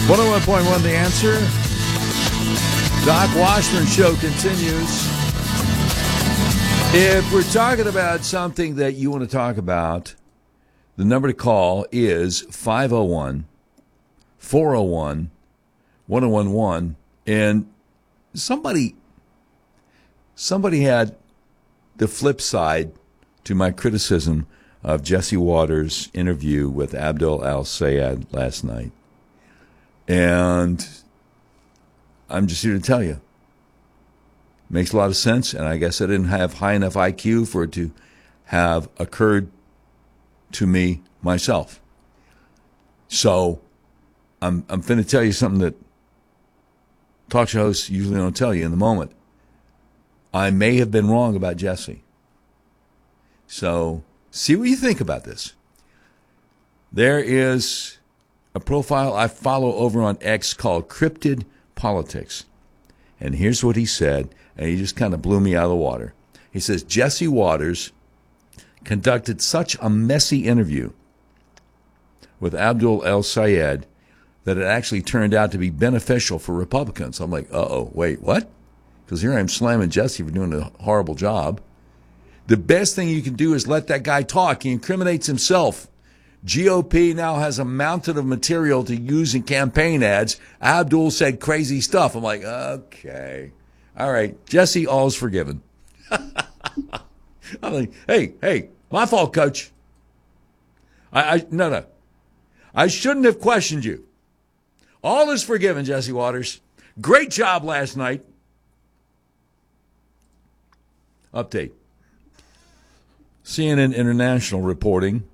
101.1 The Answer. Doc Washburn Show continues. If we're talking about something that you want to talk about, the number to call is 501-401-1011. And somebody had the flip side to my criticism of Jesse Waters' interview with Abdul Al-Sayed last night. And I'm just here to tell you, makes a lot of sense, and I guess I didn't have high enough IQ for it to have occurred to me myself. So I'm going to tell you something that talk show hosts usually don't tell you in the moment. I may have been wrong about Jesse. So see what you think about this. There is a profile I follow over on X called Cryptid Politics. And here's what he said, and he just kind of blew me out of the water. He says, Jesse Waters conducted such a messy interview with Abdul El-Sayed that it actually turned out to be beneficial for Republicans. I'm like, wait, what? Because here I'm slamming Jesse for doing a horrible job. The best thing you can do is let that guy talk. He incriminates himself. GOP now has a mountain of material to use in campaign ads. Abdul said crazy stuff. I'm like, okay. All right. Jesse, all's forgiven. I'm like, hey, my fault, coach. No. I shouldn't have questioned you. All is forgiven, Jesse Waters. Great job last night. Update. CNN International reporting.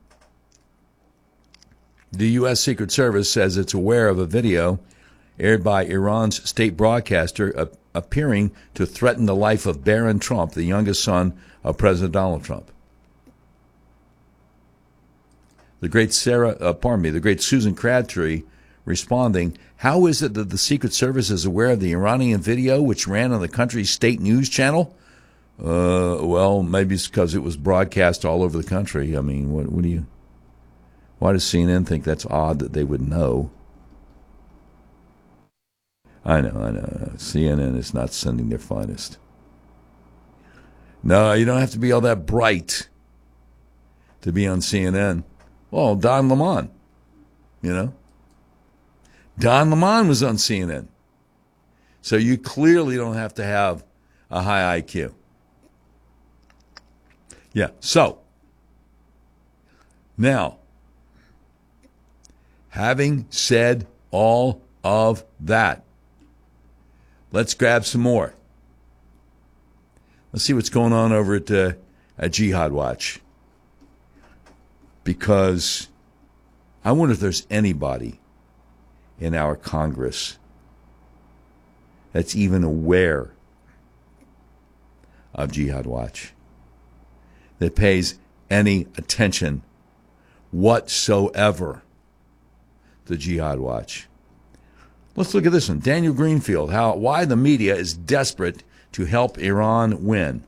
The U.S. Secret Service says it's aware of a video aired by Iran's state broadcaster appearing to threaten the life of Barron Trump, the youngest son of President Donald Trump. The great Susan Crabtree responding, how is it that the Secret Service is aware of the Iranian video which ran on the country's state news channel? Well, maybe it's because it was broadcast all over the country. I mean, why does CNN think that's odd that they would know? I know. CNN is not sending their finest. No, you don't have to be all that bright to be on CNN. Well, Don Lemon, Don Lemon was on CNN. So you clearly don't have to have a high IQ. Yeah, so now, having said all of that, let's grab some more. Let's see what's going on over at Jihad Watch. Because I wonder if there's anybody in our Congress that's even aware of Jihad Watch, that pays any attention whatsoever to Jihad Watch. Let's look at this one. Daniel Greenfield, why the media is desperate to help Iran win.